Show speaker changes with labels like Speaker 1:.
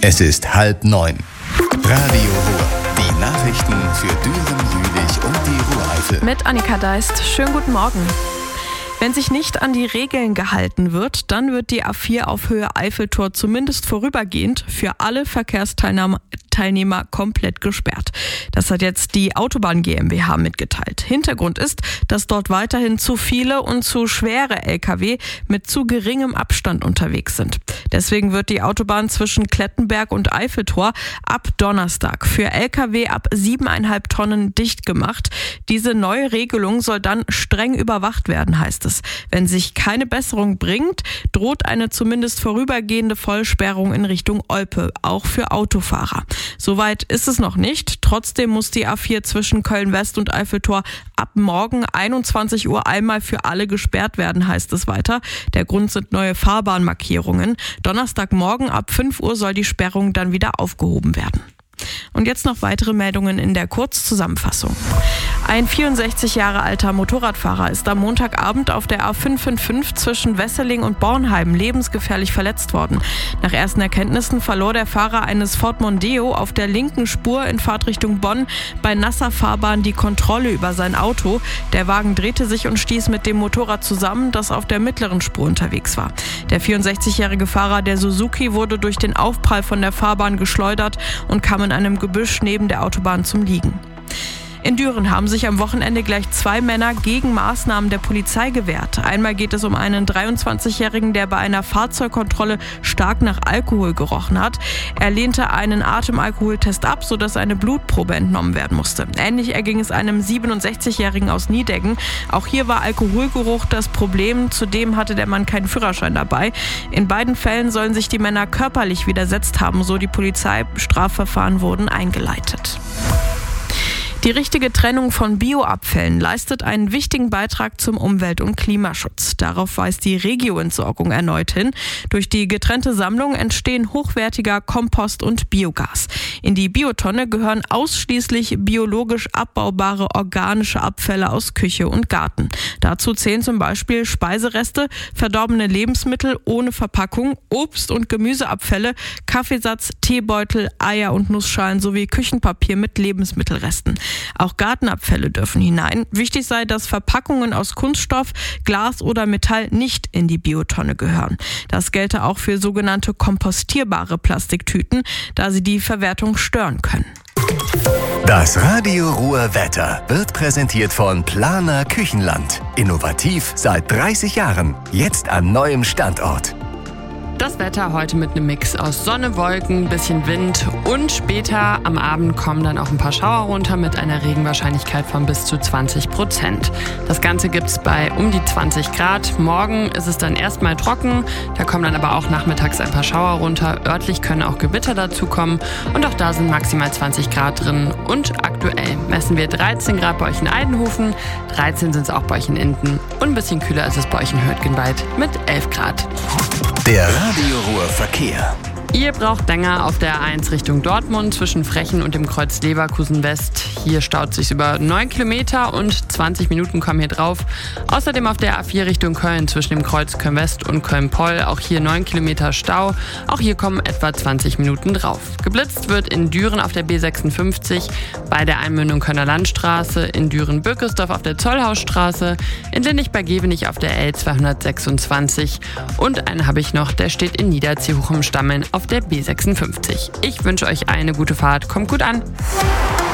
Speaker 1: Es ist 8:30. Radio Ruhr. Die Nachrichten für Düren, Jülich und die Ruhr-Eifel.
Speaker 2: Mit Annika Deist. Schönen guten Morgen. Wenn sich nicht an die Regeln gehalten wird, dann wird die A4 auf Höhe Eiffeltor zumindest vorübergehend für alle Verkehrsteilnehmer komplett gesperrt. Das hat jetzt die Autobahn GmbH mitgeteilt. Hintergrund ist, dass dort weiterhin zu viele und zu schwere Lkw mit zu geringem Abstand unterwegs sind. Deswegen wird die Autobahn zwischen Klettenberg und Eiffeltor ab Donnerstag für Lkw ab 7,5 Tonnen dicht gemacht. Diese neue Regelung soll dann streng überwacht werden, heißt es. Wenn sich keine Besserung bringt, droht eine zumindest vorübergehende Vollsperrung in Richtung Olpe, auch für Autofahrer. Soweit ist es noch nicht. Trotzdem muss die A4 zwischen Köln-West und Eiffeltor ab morgen 21 Uhr einmal für alle gesperrt werden, heißt es weiter. Der Grund sind neue Fahrbahnmarkierungen. Donnerstagmorgen ab 5 Uhr soll die Sperrung dann wieder aufgehoben werden. Und jetzt noch weitere Meldungen in der Kurzzusammenfassung. Ein 64 Jahre alter Motorradfahrer ist am Montagabend auf der A555 zwischen Wesseling und Bornheim lebensgefährlich verletzt worden. Nach ersten Erkenntnissen verlor der Fahrer eines Ford Mondeo auf der linken Spur in Fahrtrichtung Bonn bei nasser Fahrbahn die Kontrolle über sein Auto. Der Wagen drehte sich und stieß mit dem Motorrad zusammen, das auf der mittleren Spur unterwegs war. Der 64-jährige Fahrer der Suzuki wurde durch den Aufprall von der Fahrbahn geschleudert und kam in einem Gebüsch neben der Autobahn zum Liegen. In Düren haben sich am Wochenende gleich 2 Männer gegen Maßnahmen der Polizei gewehrt. Einmal geht es um einen 23-Jährigen, der bei einer Fahrzeugkontrolle stark nach Alkohol gerochen hat. Er lehnte einen Atemalkoholtest ab, sodass eine Blutprobe entnommen werden musste. Ähnlich erging es einem 67-Jährigen aus Niedeggen. Auch hier war Alkoholgeruch das Problem. Zudem hatte der Mann keinen Führerschein dabei. In beiden Fällen sollen sich die Männer körperlich widersetzt haben, so die Polizei. Strafverfahren wurden eingeleitet. Die richtige Trennung von Bioabfällen leistet einen wichtigen Beitrag zum Umwelt- und Klimaschutz. Darauf weist die Regio-Entsorgung erneut hin. Durch die getrennte Sammlung entstehen hochwertiger Kompost und Biogas. In die Biotonne gehören ausschließlich biologisch abbaubare organische Abfälle aus Küche und Garten. Dazu zählen zum Beispiel Speisereste, verdorbene Lebensmittel ohne Verpackung, Obst- und Gemüseabfälle, Kaffeesatz, Teebeutel, Eier und Nussschalen sowie Küchenpapier mit Lebensmittelresten. Auch Gartenabfälle dürfen hinein. Wichtig sei, dass Verpackungen aus Kunststoff, Glas oder Metall nicht in die Biotonne gehören. Das gelte auch für sogenannte kompostierbare Plastiktüten, da sie die Verwertung stören können.
Speaker 1: Das Radio Ruhr Wetter wird präsentiert von Planer Küchenland. Innovativ seit 30 Jahren. Jetzt an neuem Standort.
Speaker 3: Das Wetter heute mit einem Mix aus Sonne, Wolken, bisschen Wind und später am Abend kommen dann auch ein paar Schauer runter mit einer Regenwahrscheinlichkeit von bis zu 20%. Das Ganze gibt's bei um die 20 Grad. Morgen ist es dann erstmal trocken, da kommen dann aber auch nachmittags ein paar Schauer runter. Örtlich können auch Gewitter dazukommen und auch da sind maximal 20 Grad drin. Und aktuell messen wir 13 Grad bei euch in Eidenhofen, 13 sind es auch bei euch in Enden und ein bisschen kühler ist es bei euch in Hürtgenwald mit 11 Grad.
Speaker 1: Der Radio Ruhr Verkehr.
Speaker 3: Ihr braucht länger auf der A1 Richtung Dortmund zwischen Frechen und dem Kreuz Leverkusen West. Hier staut sich über 9 Kilometer und 20 Minuten kommen hier drauf. Außerdem auf der A4 Richtung Köln zwischen dem Kreuz Köln West und Köln-Poll. Auch hier 9 Kilometer Stau. Auch hier kommen etwa 20 Minuten drauf. Geblitzt wird in Düren auf der B56 bei der Einmündung Kölner Landstraße, in Düren-Bückesdorf auf der Zollhausstraße, in Linnig bei Gevenich auf der L226 und einen habe ich noch, der steht in Niederziehuchem-Stammeln auf der B56. Ich wünsche euch eine gute Fahrt, kommt gut an.